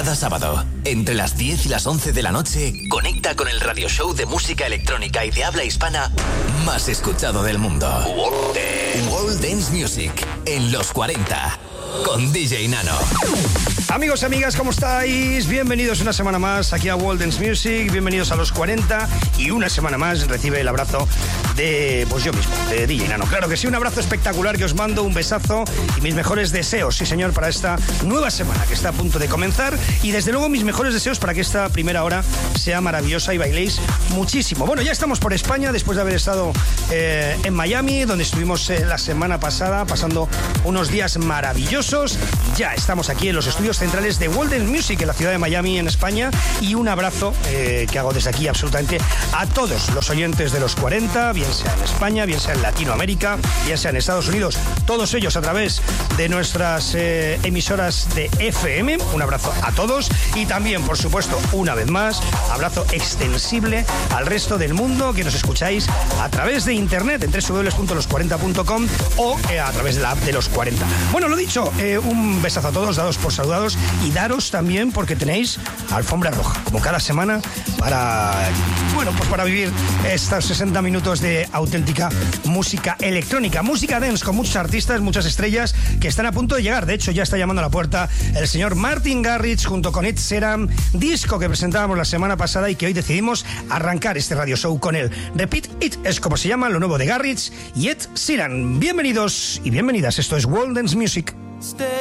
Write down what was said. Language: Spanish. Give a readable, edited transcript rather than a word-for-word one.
Cada sábado, entre las 10 y las 11 de la noche, conecta con el radio show de música electrónica y de habla hispana más escuchado del mundo. World Dance Music, en los 40, con DJ Nano. Amigos y amigas, ¿cómo estáis? Bienvenidos una semana más aquí a World Dance Music, bienvenidos a los 40 y una semana más recibe el abrazo de, pues yo mismo, de DJ Nano. Claro que sí, un abrazo espectacular que os mando, un besazo y mis mejores deseos, sí señor, para esta nueva semana que está a punto de comenzar y desde luego mis mejores deseos para que esta primera hora sea maravillosa y bailéis muchísimo. Bueno, ya estamos por España después de haber estado en Miami, donde estuvimos la semana pasada pasando unos días maravillosos. Ya estamos aquí en los estudios centrales de World Dance Music en la ciudad de Miami, en España, y un abrazo que hago desde aquí absolutamente a todos los oyentes de los 40, bien sea en España, bien sea en Latinoamérica, bien sea en Estados Unidos, todos ellos a través de nuestras emisoras de FM. Un abrazo a todos y también, por supuesto, una vez más, abrazo extensible al resto del mundo que nos escucháis a través de internet en www.los40.com o a través de la app de los 40. Bueno, lo dicho, un besazo a todos, dados por saludados, y daros también porque tenéis alfombra roja, como cada semana, para, bueno, pues para vivir estos 60 minutos de auténtica música electrónica, música dance, con muchos artistas, muchas estrellas que están a punto de llegar. De hecho, ya está llamando a la puerta el señor Martin Garrix junto con Ed Sheeran, disco que presentábamos la semana pasada y que hoy decidimos arrancar este radio show con él. Repeat It es como se llama lo nuevo de Garrix y Ed Sheeran. Bienvenidos y bienvenidas, esto es World Dance Music.